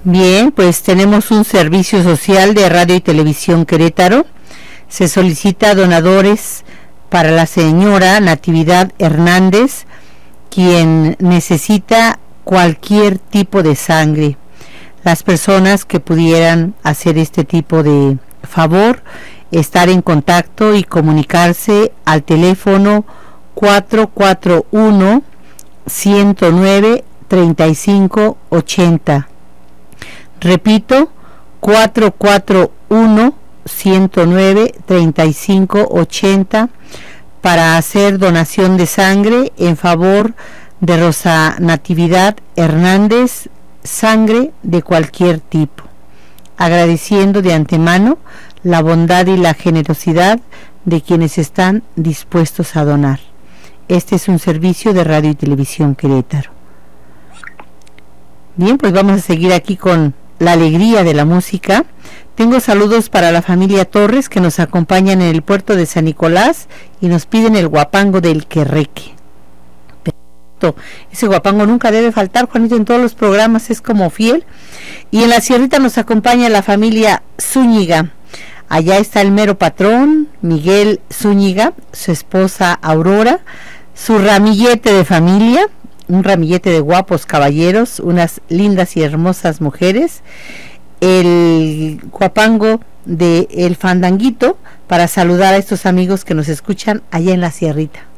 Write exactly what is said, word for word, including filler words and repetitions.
Bien, pues tenemos un servicio social de Radio y Televisión Querétaro. Se solicita donadores para la señora Natividad Hernández, quien necesita cualquier tipo de sangre. Las personas que pudieran hacer este tipo de favor, estar en contacto y comunicarse al teléfono cuatro cuatro uno, uno cero nueve, tres cinco ocho cero. Repito, cuatro cuatro uno, uno cero nueve, tres cinco ocho cero para hacer donación de sangre en favor de Rosa Natividad Hernández, sangre de cualquier tipo. Agradeciendo de antemano la bondad y la generosidad de quienes están dispuestos a donar. Este es un servicio de Radio y Televisión Querétaro. Bien, pues vamos a seguir aquí con la alegría de la música. Tengo saludos para la familia Torres, que nos acompañan en el puerto de San Nicolás y nos piden el guapango del Querreque. Perfecto. Ese guapango nunca debe faltar, Juanito, en todos los programas, es como fiel. Y en la sierrita nos acompaña la familia Zúñiga. Allá está el mero patrón, Miguel Zúñiga, su esposa Aurora, su ramillete de familia, un ramillete de guapos caballeros, unas lindas y hermosas mujeres, el guapango de El Fandanguito, para saludar a estos amigos que nos escuchan allá en la sierrita.